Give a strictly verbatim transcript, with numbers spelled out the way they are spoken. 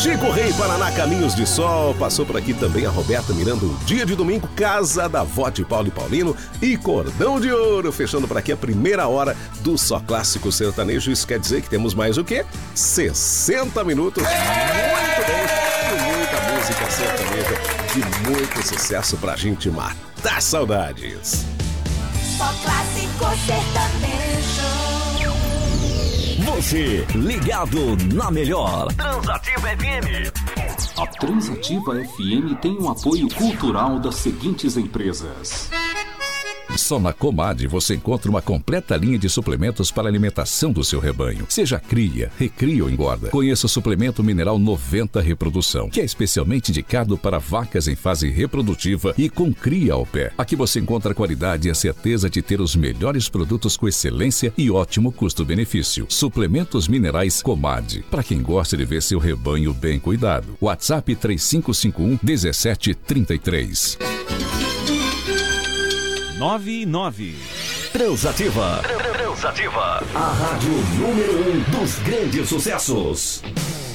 Chico Rei, Paraná, Caminhos de Sol. Passou por aqui também a Roberta Miranda, um dia de domingo, Casa da Vó de Paulo e Paulino e Cordão de Ouro. Fechando por aqui a primeira hora do Só Clássico Sertanejo. Isso quer dizer que temos mais o quê? sessenta minutos. Muito bem. E muita música sertaneja de muito sucesso pra gente matar saudades. Só Clássico Sertanejo. Você ligado na melhor Transativa F M. A Transativa F M tem um apoio cultural das seguintes empresas. Só na Comad você encontra uma completa linha de suplementos para a alimentação do seu rebanho. Seja cria, recria ou engorda. Conheça o suplemento mineral noventa Reprodução, que é especialmente indicado para vacas em fase reprodutiva e com cria ao pé. Aqui você encontra a qualidade e a certeza de ter os melhores produtos com excelência e ótimo custo-benefício. Suplementos minerais Comad, para quem gosta de ver seu rebanho bem cuidado. WhatsApp três cinco cinco um, um sete três três. nove e nove. Transativa. Transativa. A rádio número um dos grandes sucessos.